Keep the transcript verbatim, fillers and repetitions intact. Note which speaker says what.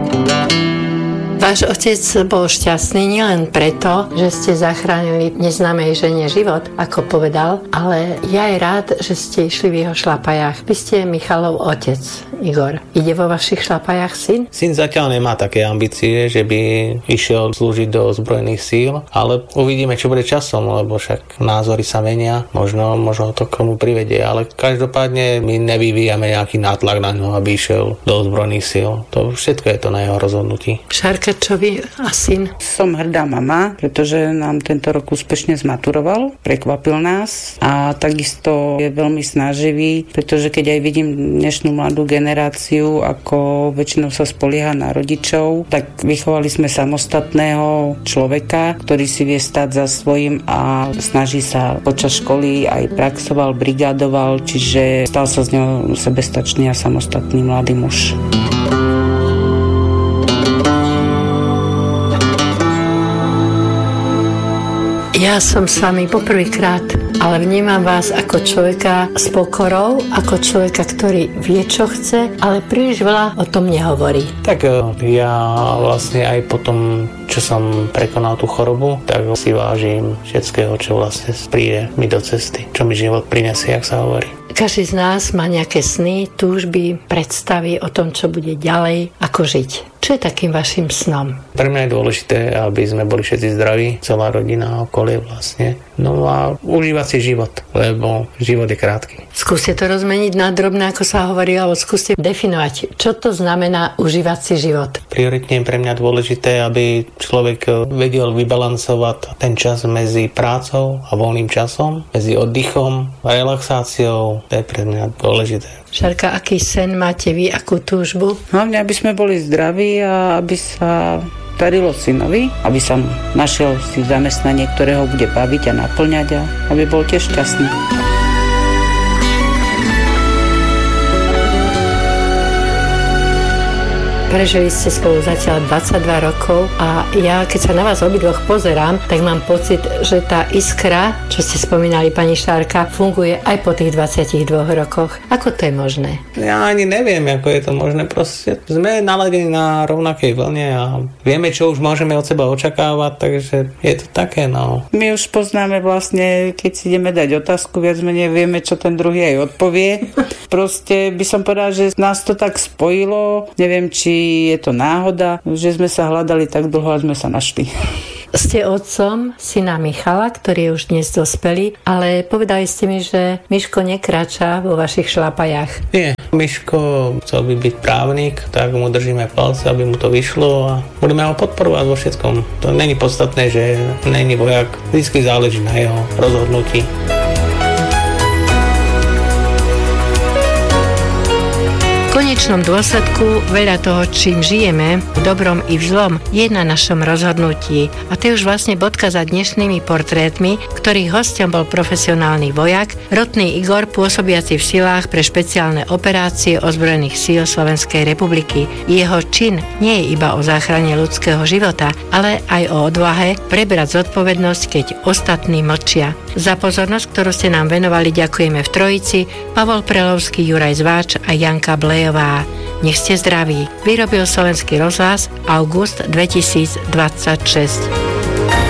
Speaker 1: Váš otec bol šťastný nielen preto, že ste zachránili neznámej žene život, ako povedal, ale je aj rád, že ste išli v jeho šlapajách. Vy ste Michalov otec, Igor. Ide vo vašich šlapajách syn?
Speaker 2: Syn zatiaľ nemá také ambície, že by išiel slúžiť do ozbrojených síl, ale uvidíme, čo bude časom, lebo však názory sa menia, možno, možno to k tomu privedie, ale každopádne my nevyvíjame nejaký nátlak na ňo, aby išiel do ozbrojených síl. To všetko je to na jeho rozhodnutí.
Speaker 1: Šárka, čo vy a syn?
Speaker 3: Som hrdá mama, pretože nám tento rok úspešne zmaturoval, prekvapil nás a takisto je veľmi snaživý, pretože keď aj vidím dnešnú mladú generáciu, ako väčšinou sa spolieha na rodičov, tak vychovali sme samostatného človeka, ktorý si vie stať za svojím a snaží sa počas školy aj praxoval, brigádoval, čiže stal sa z neho sebestačný a samostatný mladý muž.
Speaker 1: Ja som s vami poprvýkrát, ale vnímam vás ako človeka s pokorou, ako človeka, ktorý vie, čo chce, ale príliš veľa o tom nehovorí.
Speaker 2: Tak ja vlastne aj po tom, čo som prekonal tú chorobu, tak si vážim všetkého, čo vlastne príde mi do cesty, čo mi život prinesie, jak sa hovorí.
Speaker 1: Každý z nás má nejaké sny, túžby, predstavy o tom, čo bude ďalej, ako žiť. Čo je takým vašim snom?
Speaker 2: Pre mňa je dôležité, aby sme boli všetci zdraví, celá rodina, okolie vlastne. No a užívať si život, lebo život je krátky.
Speaker 1: Skúste to rozmeniť na drobné, ako sa hovorí, alebo skúste definovať, čo to znamená užívať si život.
Speaker 2: Prioritne je pre mňa dôležité, aby človek vedel vybalancovať ten čas medzi prácou a voľným časom, medzi oddychom a relaxáciou. To je pre mňa dôležité.
Speaker 1: Šárka, aký sen máte vy, akú túžbu?
Speaker 3: Hlavne, aby sme boli zdraví a aby sa darilo synovi, aby sa našiel si zamestnanie, ktoré ho bude baviť a naplňať a aby bol tiež šťastný.
Speaker 1: Prežili ste spolu zatiaľ dvadsaťdva rokov a ja, keď sa na vás obidvoch pozerám, tak mám pocit, že tá iskra, čo ste spomínali, pani Šárka, funguje aj po tých dvadsiatich dvoch rokoch. Ako to je možné?
Speaker 2: Ja ani neviem, ako je to možné. Proste sme naladení na rovnakej vlne a vieme, čo už môžeme od seba očakávať, takže je to také, no.
Speaker 3: My už poznáme vlastne, keď si ideme dať otázku, viac menej vieme, čo ten druhý aj odpovie. Proste by som povedala, že nás to tak spojilo. Neviem, či je to náhoda, že sme sa hľadali tak dlho a sme sa našli.
Speaker 1: Ste otcom syna Michala, ktorý je už dnes dospelý, ale povedali ste mi, že Miško nekráča vo vašich šlapajách.
Speaker 2: Nie, Miško chcel by byť právnik, tak mu držíme palce, aby mu to vyšlo a budeme ho podporovať vo všetkom. To není podstatné, že není vojak, vždy záleží na jeho rozhodnutí.
Speaker 1: V konečnom dôsledku veľa toho, čím žijeme, v dobrom i v zlom, je na našom rozhodnutí. A to je už vlastne bodka za dnešnými portrétmi, ktorých hosťom bol profesionálny vojak, rotný Igor, pôsobiaci v silách pre špeciálne operácie ozbrojených síl Slovenskej republiky. Jeho čin nie je iba o záchrane ľudského života, ale aj o odvahe prebrať zodpovednosť, keď ostatní mlčia. Za pozornosť, ktorú ste nám venovali, ďakujeme v trojici, Pavol Prelovský, Juraj Zváč a Janka Blejová. Nech ste zdraví. Vyrobil Slovenský rozhlas august dvetisícdvadsaťšesť.